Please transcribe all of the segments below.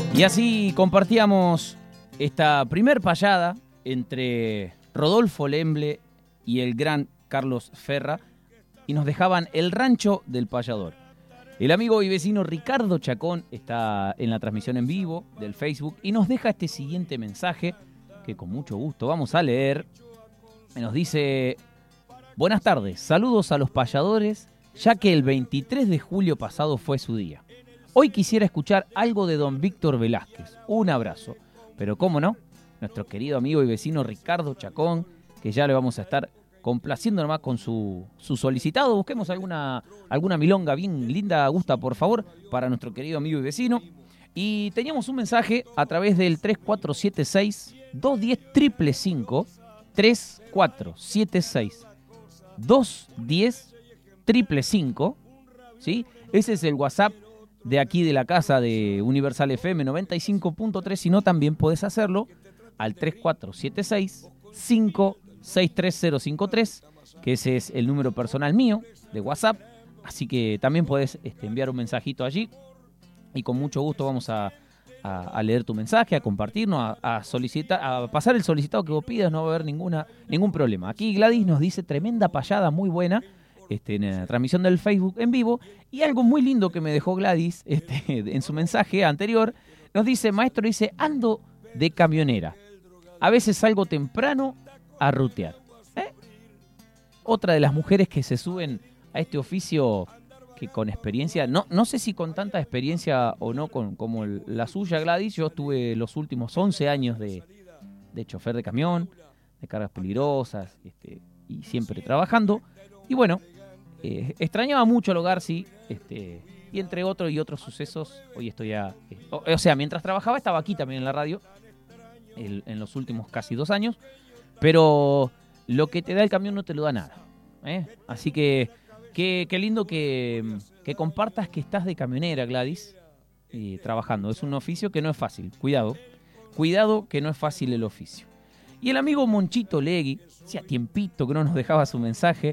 Y así compartíamos esta primer payada entre Rodolfo Lemble y el gran Carlos Ferra y nos dejaban el rancho del payador. El amigo y vecino Ricardo Chacón está en la transmisión en vivo del Facebook y nos deja este siguiente mensaje que con mucho gusto vamos a leer. Nos dice: buenas tardes, saludos a los payadores, ya que el 23 de julio pasado fue su día. Hoy quisiera escuchar algo de don Víctor Velázquez. Un abrazo. Pero cómo no, nuestro querido amigo y vecino Ricardo Chacón, que ya le vamos a estar complaciendo nomás con su solicitado. Busquemos alguna milonga bien linda, Augusta, por favor, para nuestro querido amigo y vecino. Y teníamos un mensaje a través del 3476-210-555, 3476-210-555, ¿sí? Ese es el WhatsApp de aquí de la casa de Universal FM 95.3, si no también puedes hacerlo al 3476-563053, que ese es el número personal mío de WhatsApp, así que también puedes enviar un mensajito allí y con mucho gusto vamos a leer tu mensaje, a compartirnos, a solicitar, a pasar el solicitado que vos pidas, no va a haber ningún problema. Aquí Gladys nos dice: tremenda payada, muy buena, en la transmisión del Facebook en vivo. Y algo muy lindo que me dejó Gladys en su mensaje anterior, nos dice: maestro, dice, ando de camionera, a veces salgo temprano a rutear. Otra de las mujeres que se suben a este oficio, que con experiencia, no sé si con tanta experiencia o no como la suya, Gladys. Yo tuve los últimos 11 años de chofer de camión, de cargas peligrosas, y siempre trabajando. Y bueno, extrañaba mucho el hogar, sí, y entre otros y otros sucesos, hoy estoy o sea, mientras trabajaba estaba aquí también en la radio, en los últimos casi 2 años, pero lo que te da el camión no te lo da nada, Así que qué lindo que compartas que estás de camionera, Gladys, trabajando. Es un oficio que no es fácil, cuidado que no es fácil el oficio. Y el amigo Monchito Legui, hacía tiempito que no nos dejaba su mensaje,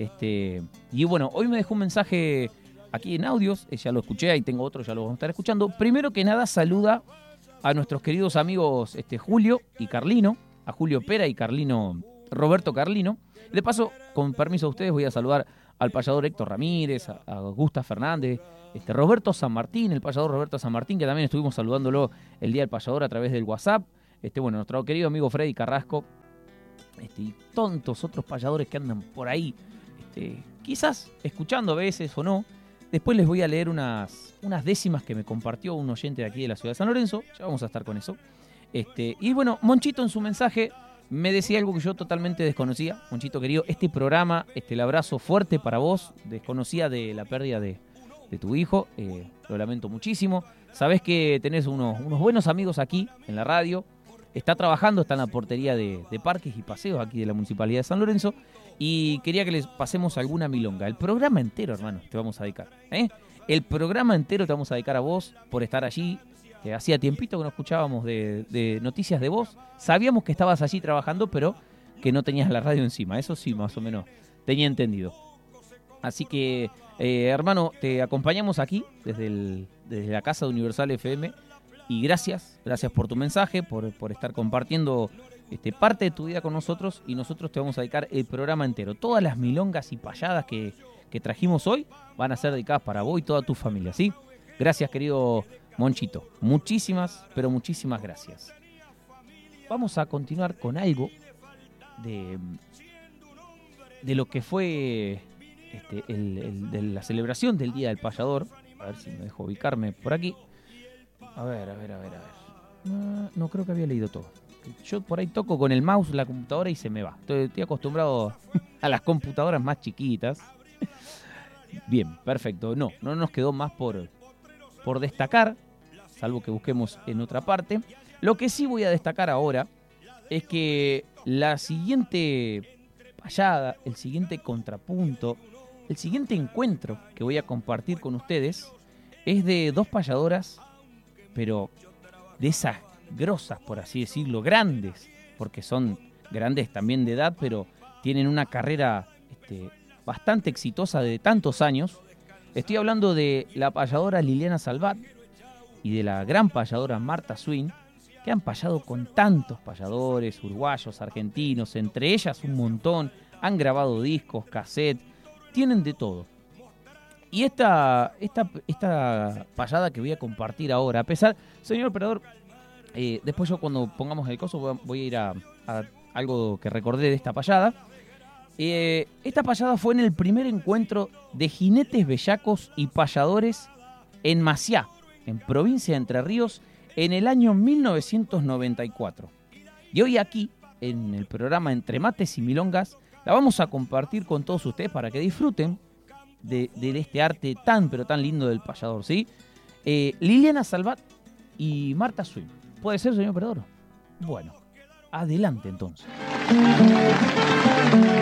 y bueno, hoy me dejó un mensaje aquí en audios, ya lo escuché, ahí tengo otro, ya lo vamos a estar escuchando. Primero que nada saluda a nuestros queridos amigos Julio y Carlino, a Julio Pera y Roberto Carlino. De paso, con permiso de ustedes, voy a saludar al payador Héctor Ramírez, a Augusta Fernández, Roberto San Martín, el payador Roberto San Martín, que también estuvimos saludándolo el día del payador a través del WhatsApp. Bueno, nuestro querido amigo Freddy Carrasco, y tantos otros payadores que andan por ahí, quizás escuchando a veces o no. Después les voy a leer unas décimas que me compartió un oyente de aquí de la ciudad de San Lorenzo. Ya vamos a estar con eso. Y bueno, Monchito en su mensaje me decía algo que yo totalmente desconocía. Monchito querido, este programa, el abrazo fuerte para vos. Desconocía de la pérdida de tu hijo. Lo lamento muchísimo. Sabés que tenés unos buenos amigos aquí en la radio. Está trabajando, está en la portería de parques y paseos aquí de la Municipalidad de San Lorenzo. Y quería que les pasemos alguna milonga. El programa entero, hermano, te vamos a dedicar. El programa entero te vamos a dedicar a vos por estar allí. Hacía tiempito que no escuchábamos de noticias de vos. Sabíamos que estabas allí trabajando, pero que no tenías la radio encima. Eso sí, más o menos tenía entendido. Así que, hermano, te acompañamos aquí desde la casa de Universal FM. Y gracias por tu mensaje, por estar compartiendo parte de tu vida con nosotros. Y nosotros te vamos a dedicar el programa entero. Todas las milongas y payadas que trajimos hoy van a ser dedicadas para vos y toda tu familia, ¿sí? Gracias, querido Monchito. Muchísimas, pero muchísimas gracias. Vamos a continuar con algo de lo que fue de la celebración del Día del Payador. A ver si me dejo ubicarme por aquí. A ver. No creo que había leído todo. Yo por ahí toco con el mouse la computadora y se me va. Estoy acostumbrado a las computadoras más chiquitas. Bien, perfecto. No nos quedó más por destacar, salvo que busquemos en otra parte. Lo que sí voy a destacar ahora es que la siguiente payada, el siguiente contrapunto, el siguiente encuentro que voy a compartir con ustedes es de 2 payadoras, pero de esas grosas, por así decirlo, grandes, porque son grandes también de edad, pero tienen una carrera bastante exitosa de tantos años. Estoy hablando de la payadora Liliana Salvat y de la gran payadora Marta Swing, que han payado con tantos payadores uruguayos, argentinos, entre ellas un montón, han grabado discos, cassettes, tienen de todo. Y esta payada que voy a compartir ahora, a pesar, señor operador, después yo cuando pongamos el coso voy a ir a algo que recordé de esta payada. Esta payada fue en el primer encuentro de jinetes bellacos y payadores en Maciá, en provincia de Entre Ríos, en el año 1994. Y hoy aquí, en el programa Entre Mates y Milongas, la vamos a compartir con todos ustedes para que disfruten de este arte tan pero tan lindo del payador, ¿sí? Liliana Salvat y Marta Swing. ¿Puede ser, señor operador? Bueno, adelante entonces.